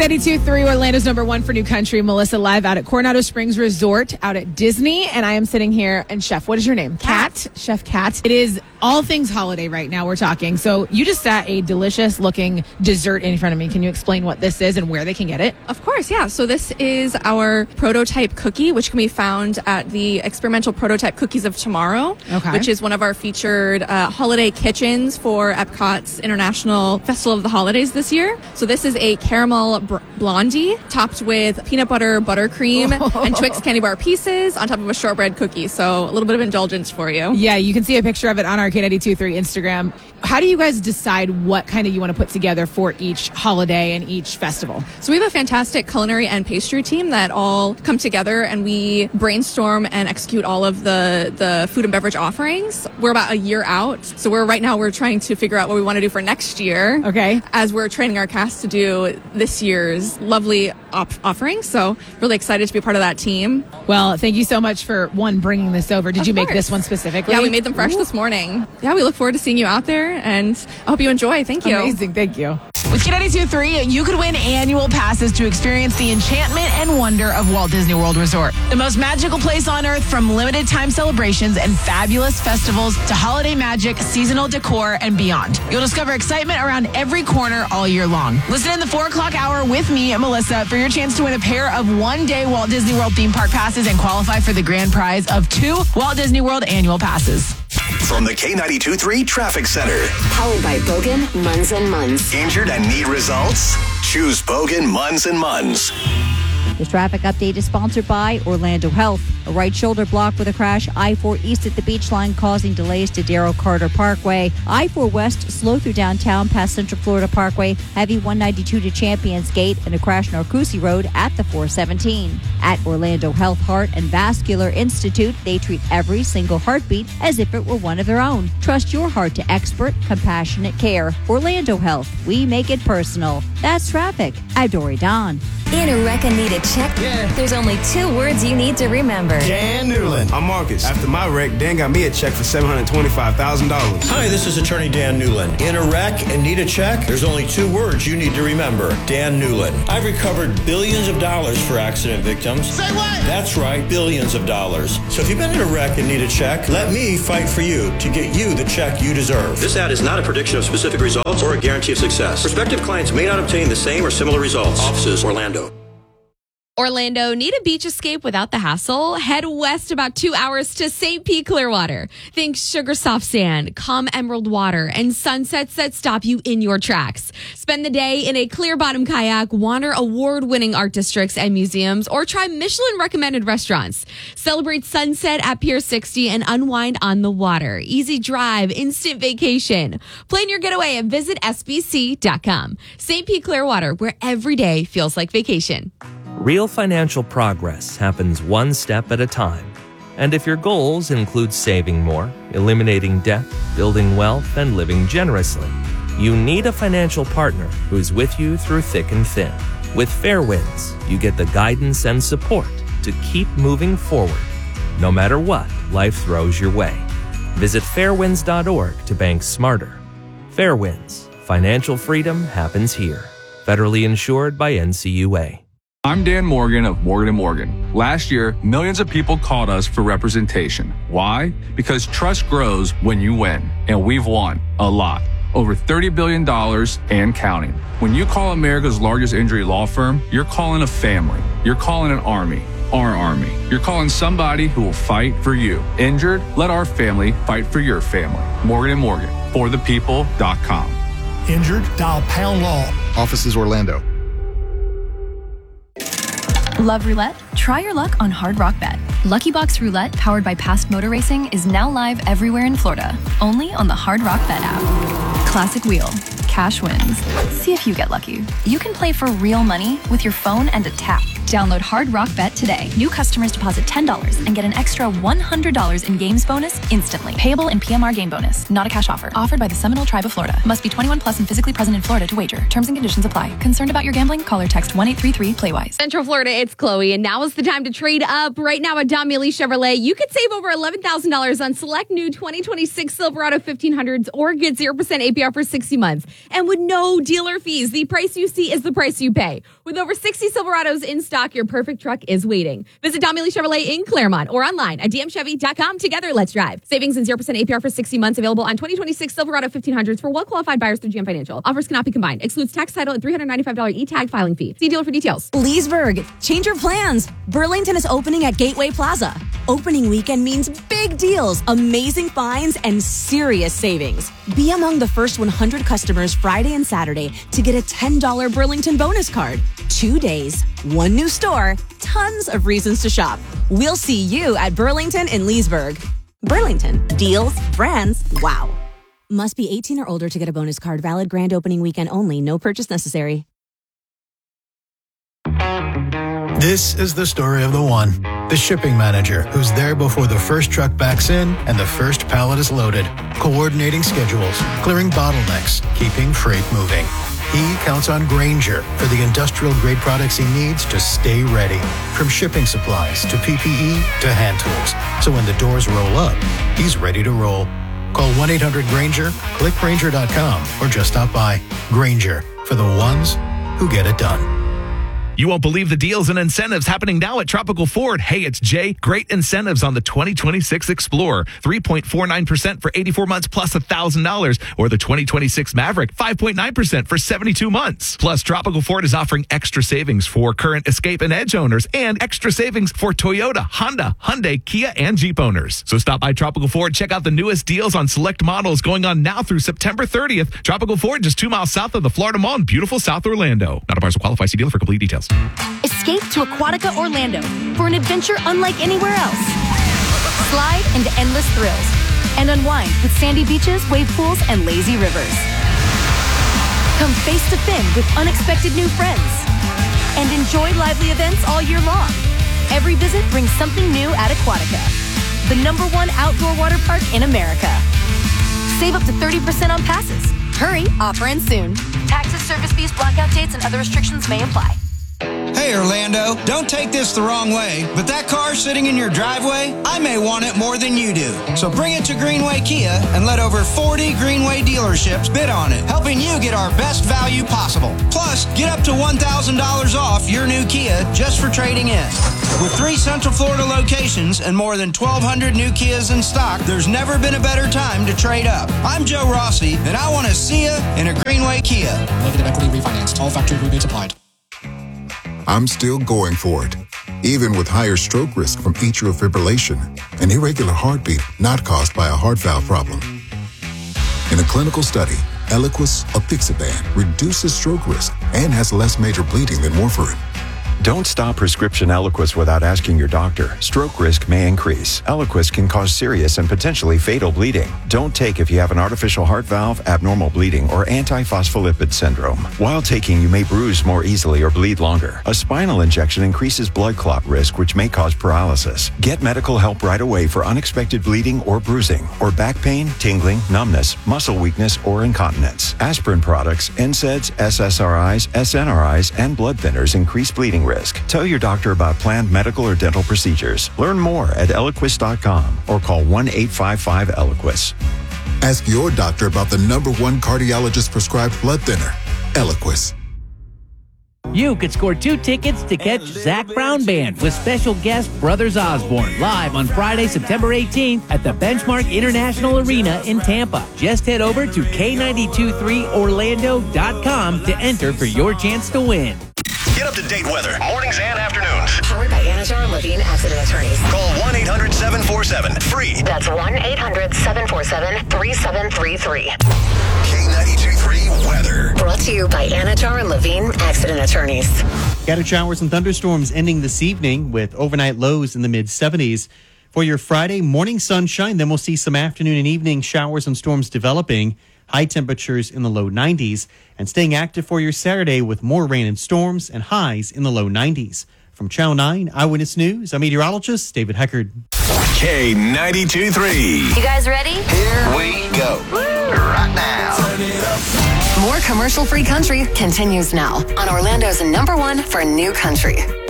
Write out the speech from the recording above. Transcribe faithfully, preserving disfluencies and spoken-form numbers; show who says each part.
Speaker 1: ninety-two point three, Orlando's number one for new country. Melissa live out at Coronado Springs Resort out at Disney. And I am sitting here. And Chef, what is your name? Kat. Chef Kat. It is all things holiday right now we're talking. So you just sat a delicious looking dessert in front of me. Can you explain what this is and where they can get it?
Speaker 2: Of course, yeah. So this is our prototype cookie, which can be found at the Experimental Prototype Cookies of Tomorrow,
Speaker 1: okay.
Speaker 2: which is one of our featured uh, holiday kitchens for Epcot's International Festival of the Holidays this year. So this is a caramel br- blondie topped with peanut butter buttercream oh. and Twix candy bar pieces on top of a shortbread cookie. So a little bit of indulgence for you.
Speaker 1: Yeah, you can see a picture of it on our K ninety-two point three Instagram. How do you guys decide what kind of you want to put together for each holiday and each festival?
Speaker 2: So we have a fantastic culinary and pastry team that all come together and we brainstorm and execute all of the, the food and beverage offerings. We're about a year out. So we're right now we're trying to figure out what we want to do for next year.
Speaker 1: Okay.
Speaker 2: As we're training our cast to do this year's lovely op- offerings. So really excited to be part of that team.
Speaker 1: Well, thank you so much for, one, bringing this over. Did
Speaker 2: of
Speaker 1: you
Speaker 2: course.
Speaker 1: make this one specifically?
Speaker 2: Yeah, we made them fresh Ooh. this morning. Yeah, we look forward to seeing you out there and I hope you enjoy. Thank you.
Speaker 1: Amazing. Thank you. With K ninety-two point three, you could win annual passes to experience the enchantment and wonder of Walt Disney World Resort. The most magical place on earth, from limited time celebrations and fabulous festivals to holiday magic, seasonal decor, and beyond. You'll discover excitement around every corner all year long. Listen in the four o'clock hour with me, Melissa, for your chance to win a pair of one-day Walt Disney World theme park passes and qualify for the grand prize of two Walt Disney World annual passes.
Speaker 3: From the K ninety-two point three Traffic Center.
Speaker 4: Powered by Bogan, Munz and Munz.
Speaker 3: Injured and need results? Choose Bogan, Munz and Munz.
Speaker 5: This traffic update is sponsored by Orlando Health. A right shoulder block with a crash, I four East at the beach line causing delays to Darrow Carter Parkway. I four West slow through downtown past Central Florida Parkway. Heavy one ninety-two to Champions Gate and a crash Narcoossee Road at the four seventeen. At Orlando Health Heart and Vascular Institute, they treat every single heartbeat as if it were one of their own. Trust your heart to expert, compassionate care. Orlando Health, we make it personal. That's traffic. I'm Dory Don.
Speaker 4: In a wreck and need a check?
Speaker 6: Yeah.
Speaker 4: There's only two words you need to remember.
Speaker 6: Dan Newland.
Speaker 7: I'm Marcus. After my wreck, Dan got me a check for seven hundred twenty-five thousand dollars.
Speaker 8: Hi, this is attorney Dan Newland. In a wreck and need a check? There's only two words you need to remember. Dan Newland. I've recovered billions of dollars for accident victims.
Speaker 6: Say what?
Speaker 8: That's right, billions of dollars. So if you've been in a wreck and need a check, let me fight for you to get you the check you deserve.
Speaker 9: This ad is not a prediction of specific results or a guarantee of success. Prospective clients may not obtain the same or similar results. Offices, Orlando.
Speaker 10: Orlando, need a beach escape without the hassle? Head west about two hours to Saint Pete Clearwater. Think sugar soft sand, calm emerald water, and sunsets that stop you in your tracks. Spend the day in a clear bottom kayak, wander award-winning art districts and museums, or try Michelin-recommended restaurants. Celebrate sunset at Pier sixty and unwind on the water. Easy drive, instant vacation. Plan your getaway and visit S B C dot com. Saint Pete Clearwater, where every day feels like vacation.
Speaker 11: Real financial progress happens one step at a time. And if your goals include saving more, eliminating debt, building wealth, and living generously, you need a financial partner who's with you through thick and thin. With Fairwinds, you get the guidance and support to keep moving forward, no matter what life throws your way. Visit fairwinds dot org to bank smarter. Fairwinds, financial freedom happens here. Federally insured by N C U A.
Speaker 12: I'm Dan Morgan of Morgan and Morgan. Last year, millions of people called us for representation. Why? Because trust grows when you win, and we've won a lot. Over thirty billion dollars and counting. When you call America's largest injury law firm, you're calling a family. You're calling an army. Our army. You're calling somebody who will fight for you. Injured? Let our family fight for your family. Morgan and Morgan. For the people dot com.
Speaker 13: Injured? Dial pound law.
Speaker 14: Offices Orlando.
Speaker 15: Love roulette? Try your luck on Hard Rock Bet. Lucky Box Roulette, powered by Past Motor Racing, is now live everywhere in Florida, only on the Hard Rock Bet app. Classic wheel, cash wins. See if you get lucky. You can play for real money with your phone and a tap. Download Hard Rock Bet today. New customers deposit ten dollars and get an extra one hundred dollars in games bonus instantly. Payable in P M R game bonus. Not a cash offer. Offered by the Seminole Tribe of Florida. Must be twenty-one plus and physically present in Florida to wager. Terms and conditions apply. Concerned about your gambling? Call or text one eight three three play wise.
Speaker 10: Central Florida, it's Chloe, and now is the time to trade up. Right now at Don Mealy Chevrolet, you could save over eleven thousand dollars on select new twenty twenty-six Silverado fifteen hundreds or get zero percent A P R for sixty months. And with no dealer fees, the price you see is the price you pay. With over sixty Silverados in stock, your perfect truck is waiting. Visit Don Mealy Chevrolet in Claremont or online at d m chevy dot com. Together, let's drive. Savings and zero percent A P R for sixty months available on twenty twenty-six Silverado fifteen hundreds for well-qualified buyers through G M Financial. Offers cannot be combined. Excludes tax, title, and three hundred ninety-five dollars e-tag filing fee. See dealer for details.
Speaker 6: Leesburg, change your plans. Burlington is opening at Gateway Plaza. Opening weekend means big deals, amazing finds, and serious savings. Be among the first one hundred customers Friday and Saturday to get a ten dollars Burlington bonus card. Two days, one new store, tons of reasons to shop. We'll see you at Burlington in Leesburg. Burlington, deals, brands, wow. Must be eighteen or older to get a bonus card. Valid grand opening weekend only. No purchase necessary.
Speaker 14: This is the story of the one, the shipping manager who's there before the first truck backs in and the first pallet is loaded, coordinating schedules, clearing bottlenecks, keeping freight moving. He counts on Grainger for the industrial-grade products he needs to stay ready, from shipping supplies to P P E to hand tools. So when the doors roll up, he's ready to roll. Call one eight hundred Grainger, click Grainger dot com, or just stop by. Grainger, for the ones who get it done.
Speaker 16: You won't believe the deals and incentives happening now at Tropical Ford. Hey, it's Jay. Great incentives on the twenty twenty-six Explorer. three point four nine percent for eighty-four months plus one thousand dollars. Or the twenty twenty-six Maverick, five point nine percent for seventy-two months. Plus, Tropical Ford is offering extra savings for current Escape and Edge owners and extra savings for Toyota, Honda, Hyundai, Kia, and Jeep owners. So stop by Tropical Ford. Check out the newest deals on select models going on now through September thirtieth. Tropical Ford, just two miles south of the Florida Mall in beautiful South Orlando. Not a buyers will qualify. See dealer for complete details.
Speaker 17: Escape to Aquatica Orlando for an adventure unlike anywhere else. Slide into endless thrills and unwind with sandy beaches, wave pools, and lazy rivers. Come face to fin with unexpected new friends and enjoy lively events all year long. Every visit brings something new at Aquatica, the number one outdoor water park in America. Save up to thirty percent on passes. Hurry, offer ends soon. Taxes, service fees, blackout dates, and other restrictions may apply.
Speaker 18: Hey, Orlando, don't take this the wrong way, but that car sitting in your driveway, I may want it more than you do. So bring it to Greenway Kia and let over forty Greenway dealerships bid on it, helping you get our best value possible. Plus, get up to one thousand dollars off your new Kia just for trading in. With three Central Florida locations and more than twelve hundred new Kias in stock, there's never been a better time to trade up. I'm Joe Rossi, and I want to see you in a Greenway Kia.
Speaker 19: Negative equity refinanced. All factory rebates applied.
Speaker 20: I'm still going for it, even with higher stroke risk from atrial fibrillation, an irregular heartbeat not caused by a heart valve problem. In a clinical study, Eliquis apixaban reduces stroke risk and has less major bleeding than warfarin.
Speaker 21: Don't stop prescription Eliquis without asking your doctor. Stroke risk may increase. Eliquis can cause serious and potentially fatal bleeding. Don't take if you have an artificial heart valve, abnormal bleeding, or antiphospholipid syndrome. While taking, you may bruise more easily or bleed longer. A spinal injection increases blood clot risk, which may cause paralysis. Get medical help right away for unexpected bleeding or bruising, or back pain, tingling, numbness, muscle weakness, or incontinence. Aspirin products, N SAIDs, S S R Is, S N R Is, and blood thinners increase bleeding risk. Tell your doctor about planned medical or dental procedures. Learn more at Eliquis dot com or call one eight five five Eliquis.
Speaker 20: Ask your doctor about the number one cardiologist prescribed blood thinner, Eliquis.
Speaker 22: You could score two tickets to catch Zac Brown Band with special guest Brothers Osborne live on Friday, September eighteenth at the Benchmark International Arena in Tampa. Just head over to K nine two three Orlando dot com to enter for your chance to win.
Speaker 3: Get up-to-date weather, mornings and afternoons.
Speaker 4: Powered by Anajar and Levine Accident Attorneys.
Speaker 3: Call one eight hundred seven four seven free.
Speaker 4: That's one eight hundred seven four seven three seven three three.
Speaker 3: K ninety-two three weather.
Speaker 4: Brought to you by Anajar and Levine Accident Attorneys.
Speaker 23: Scattered showers and thunderstorms ending this evening with overnight lows in the mid seventies. For your Friday, morning sunshine, then we'll see some afternoon and evening showers and storms developing. High temperatures in the low nineties, and staying active for your Saturday with more rain and storms and highs in the low nineties. From Channel nine Eyewitness News, I'm meteorologist David Heckard.
Speaker 3: K ninety-two three.
Speaker 4: You guys ready?
Speaker 3: Here we go. Right now.
Speaker 4: More commercial-free country continues now on Orlando's number one for new country.